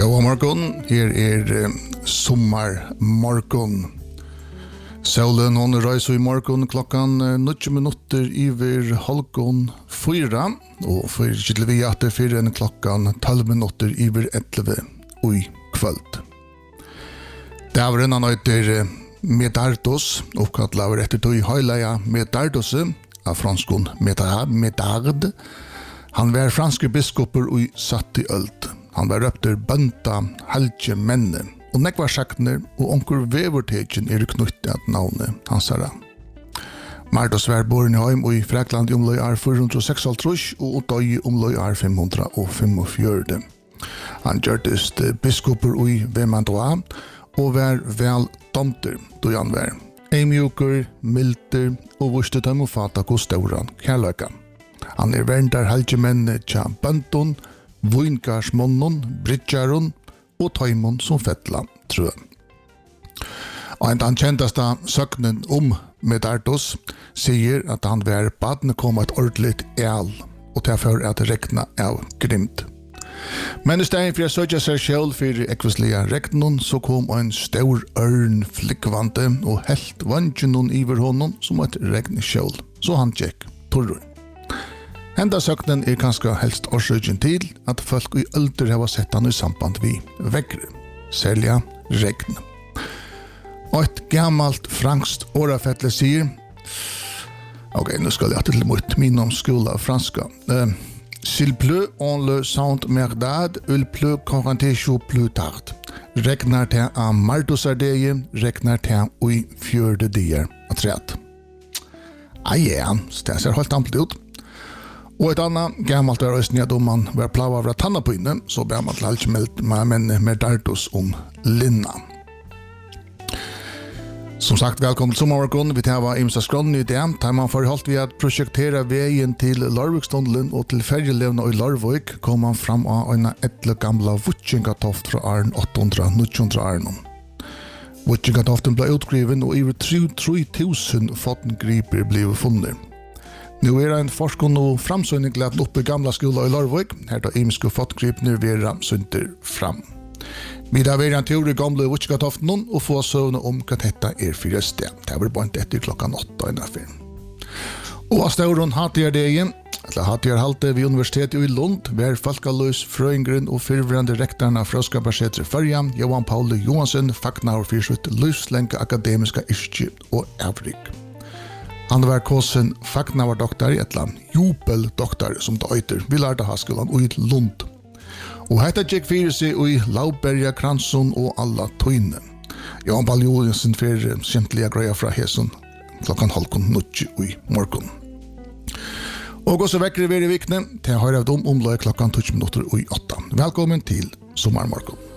God morgon, här sommarmorgon. Solen hon røyser I morgon klockan 9 minutter iver halvgån 4 och för kittler vi att det för en klockan 12 minutter iver 11 i kvöld. Davren han heter Medardos och kallar efter tog höjlaja Medardos av franskon Medard. Han var franske biskoper i satt I öld. Han var röpter bönta halje menne og nekvar sakner og onkur vevertegen knyttet navnet hans herra. Mardos var boren I heim og I Frakland I omløy 436 og døy omløy 545. Han gjørtest biskoper I Vemandoa og var vel domter då han var. Eimjuker, milder og vurste dem å fata hos stauran kærløyka. Han verndar halje menne tja bønton, Vunkarsmonnen, Bridjaron og Taimon som fettla trøen. Og den kjentaste søknen Medardos sier at han var badne kom et ordentligt el, og derfor at rekna av grymt. Men I stedet for å søke seg selv for ekvislige reknen, så kom en stor ørn flikkvante og helt vantjenon iver honom som et rekne selv, så han tjekk torror. Enda søknen kanskje helst årsøkjen til at folk I ølder har sett han I samband vi vekkere, selja regn. Og et gammalt franskt årafettle sier, ok, nå skal jeg til mot min skola franska. S'il pleut on le saint merdad, il pleut 48 plus tard. Regnar til av mardosardeie, regnar til ui fjørde dier atret. Ja, det ser helt ampelt ut. Og et annet gammalt er også at om man var plava av tanna på inne, så ber man til alt meldt med Medardos linna. Som sagt, velkommen til sommarmorgon. Vi tar imsa skronnen I det. Der man forholdt vi at prosjektera veien til Larvikstondlen og til ferjelevna I Larvik kom man fram av en etle gamla Vutsjengatoft fra Arn 800-900 Arnon. Vutsjengatoften ble utskriven og over 3000 fotengriper ble funnet. Nu en forskning og framsøgning lett opp I gamla skola I Larvik, her da imiske fotogripene vera sønter fram. Vi da vera en tur I gamle Vutsjengatoften og få søvne hva dette for et sted. Det var bare etter klokkan 8 innenfor. Og av stauren Hatjar-degen, eller Hatjar-halte ved Universitetet I Lund, var Falkaløs, Frøyngren og fyrvrande rektorna fra Skaparsetre Førja, Johan Paul Johansen, fagnar for sitt livslenge akademiska yrke og avrik. Han var kosen fagnavardoktor I et land, jubeldoktor som det øyter, vi lærte haskolan I Lund. Og hette gikk fyrir seg I Lauberga, Kransson og alla tøyne. Johan Paul Johansen fyrir kjentlige greia fra Hesun klokkan 8:30 I morgon. Og også vekkere vi I vikne til å høre av dem omløy klokkan 20:08. Velkommen til sommarmorgon.